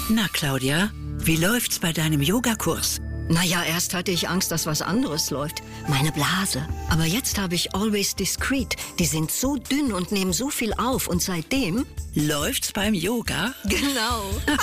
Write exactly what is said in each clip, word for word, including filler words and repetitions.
Na, Claudia, wie läuft's bei deinem Yogakurs? Naja, erst hatte ich Angst, dass was anderes läuft. Meine Blase. Aber jetzt habe ich Always Discreet. Die sind so dünn und nehmen so viel auf. Und seitdem... Läuft's beim Yoga? Genau.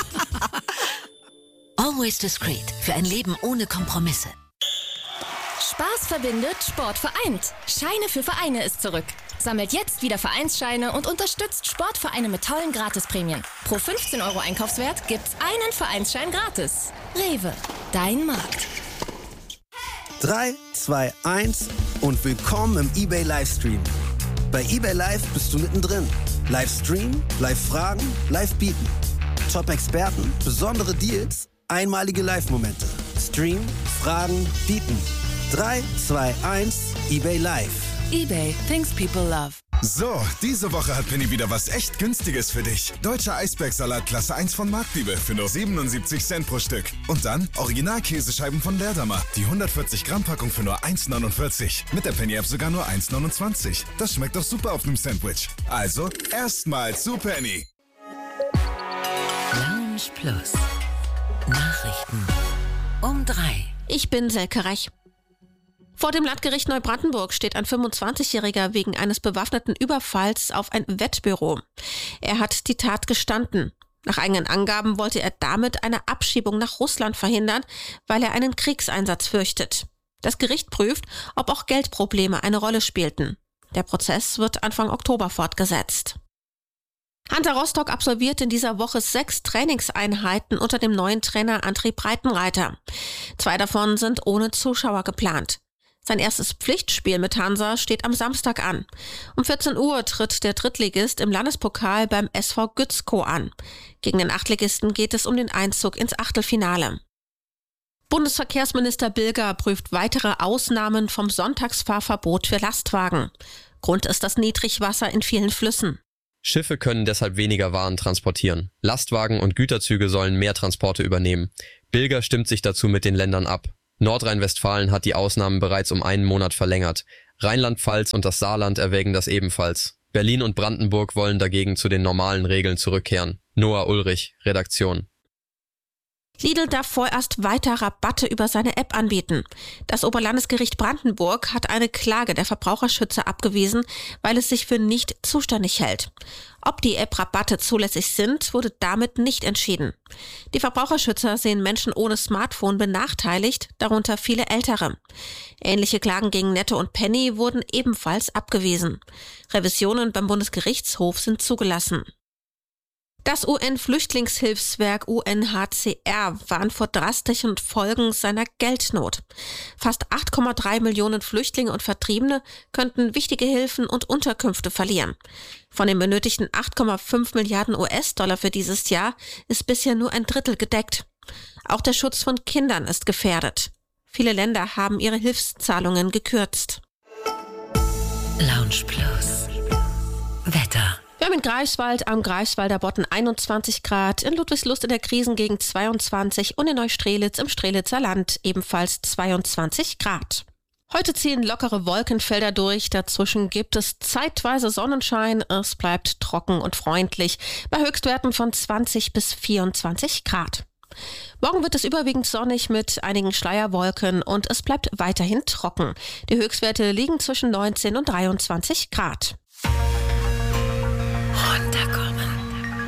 Always Discreet. Für ein Leben ohne Kompromisse. Spaß verbindet, Sport vereint. Scheine für Vereine ist zurück. Sammelt jetzt wieder Vereinsscheine und unterstützt Sportvereine mit tollen Gratisprämien. Pro fünfzehn Euro Einkaufswert gibt's einen Vereinsschein gratis. Rewe, dein Markt. drei, zwei, eins und willkommen im eBay Livestream. Bei eBay Live bist du mittendrin. Livestream, Live-Fragen, Live-Bieten. Top-Experten, besondere Deals, einmalige Live-Momente. Stream, Fragen, Bieten. drei, zwei, eins, eBay Live. eBay, things people love. So, diese Woche hat Penny wieder was echt Günstiges für dich. Deutscher Eisbergsalat Klasse eins von Marktliebe für nur siebenundsiebzig Cent pro Stück. Und dann Original-Käsescheiben von Leerdammer. Die hundertvierzig Gramm Packung für nur eins neunundvierzig. Mit der Penny-App sogar nur eins neunundzwanzig. Das schmeckt doch super auf einem Sandwich. Also, erstmal zu Penny. Lounge Plus. Nachrichten um drei. Ich bin Selke Reich. Vor dem Landgericht Neubrandenburg steht ein fünfundzwanzigjähriger wegen eines bewaffneten Überfalls auf ein Wettbüro. Er hat die Tat gestanden. Nach eigenen Angaben wollte er damit eine Abschiebung nach Russland verhindern, weil er einen Kriegseinsatz fürchtet. Das Gericht prüft, ob auch Geldprobleme eine Rolle spielten. Der Prozess wird Anfang Oktober fortgesetzt. Hansa Rostock absolviert in dieser Woche sechs Trainingseinheiten unter dem neuen Trainer André Breitenreiter. Zwei davon sind ohne Zuschauer geplant. Sein erstes Pflichtspiel mit Hansa steht am Samstag an. Um vierzehn Uhr tritt der Drittligist im Landespokal beim S V Gützkow an. Gegen den Achtligisten geht es um den Einzug ins Achtelfinale. Bundesverkehrsminister Bilger prüft weitere Ausnahmen vom Sonntagsfahrverbot für Lastwagen. Grund ist das Niedrigwasser in vielen Flüssen. Schiffe können deshalb weniger Waren transportieren. Lastwagen und Güterzüge sollen mehr Transporte übernehmen. Bilger stimmt sich dazu mit den Ländern ab. Nordrhein-Westfalen hat die Ausnahmen bereits um einen Monat verlängert. Rheinland-Pfalz und das Saarland erwägen das ebenfalls. Berlin und Brandenburg wollen dagegen zu den normalen Regeln zurückkehren. Noah Ulrich, Redaktion. Lidl darf vorerst weiter Rabatte über seine App anbieten. Das Oberlandesgericht Brandenburg hat eine Klage der Verbraucherschützer abgewiesen, weil es sich für nicht zuständig hält. Ob die App-Rabatte zulässig sind, wurde damit nicht entschieden. Die Verbraucherschützer sehen Menschen ohne Smartphone benachteiligt, darunter viele Ältere. Ähnliche Klagen gegen Netto und Penny wurden ebenfalls abgewiesen. Revisionen beim Bundesgerichtshof sind zugelassen. Das U N-Flüchtlingshilfswerk U N H C R warnt vor drastischen Folgen seiner Geldnot. Fast acht Komma drei Millionen Flüchtlinge und Vertriebene könnten wichtige Hilfen und Unterkünfte verlieren. Von den benötigten acht Komma fünf Milliarden U S-Dollar für dieses Jahr ist bisher nur ein Drittel gedeckt. Auch der Schutz von Kindern ist gefährdet. Viele Länder haben ihre Hilfszahlungen gekürzt. Lounge Plus. Wetter. Wir haben in Greifswald am Greifswalder Bodden einundzwanzig Grad, in Ludwigslust in der Krisengegend zweiundzwanzig und in Neustrelitz im Strelitzer Land ebenfalls zweiundzwanzig Grad. Heute ziehen lockere Wolkenfelder durch, dazwischen gibt es zeitweise Sonnenschein, es bleibt trocken und freundlich, bei Höchstwerten von zwanzig bis vierundzwanzig Grad. Morgen wird es überwiegend sonnig mit einigen Schleierwolken und es bleibt weiterhin trocken. Die Höchstwerte liegen zwischen neunzehn und dreiundzwanzig Grad.